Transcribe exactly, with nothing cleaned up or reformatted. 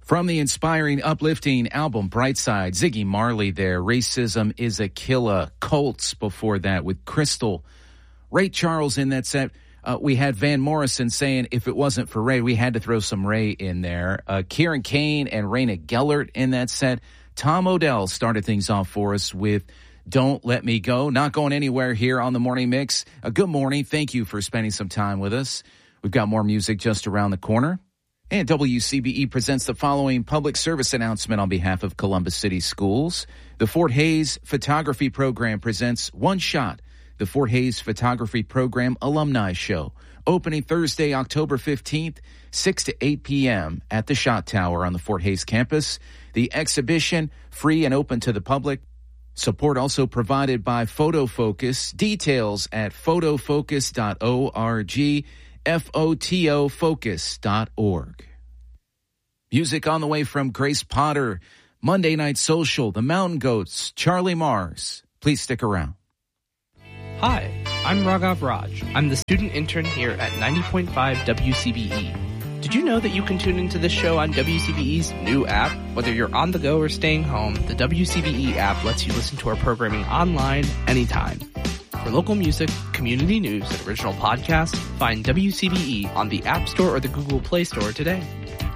From the inspiring, uplifting album Bright Side, Ziggy Marley there, Racism is a Killer. Colts before that with Crystal. Ray Charles in that set. Uh, we had Van Morrison saying if it wasn't for Ray, we had to throw some Ray in there. Uh, Kieran Kane and Raina Gellert in that set. Tom Odell started things off for us with Don't Let Me Go. Not going anywhere here on the Morning Mix. Uh, good morning. Thank you for spending some time with us. We've got more music just around the corner. And W C B E presents the following public service announcement on behalf of Columbus City Schools. The Fort Hays Photography Program presents One Shot, the Fort Hays Photography Program Alumni Show, opening Thursday, October fifteenth, six to eight p.m. at the Shot Tower on the Fort Hays campus. The exhibition, free and open to the public. Support also provided by Photo Focus. Details at photofocus dot org. F O T O focus dot org. Music on the way from Grace Potter, Monday Night Social, The Mountain Goats, Charlie Mars. Please stick around. Hi, I'm Raghav Raj. I'm the student intern here at ninety point five W C B E. Did you know that you can tune into this show on W C B E's new app? Whether you're on the go or staying home, the W C B E app lets you listen to our programming online anytime. For local music, community news, and original podcasts, find W C B E on the App Store or the Google Play Store today.